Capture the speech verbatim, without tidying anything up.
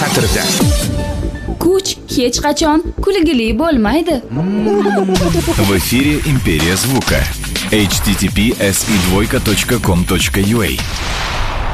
ta'tirda. Kuch hech qachon kulgili bo'lmaydi. В эфире «Империя звука». эйч ти ти пи эс и двойка точка ком точка ю а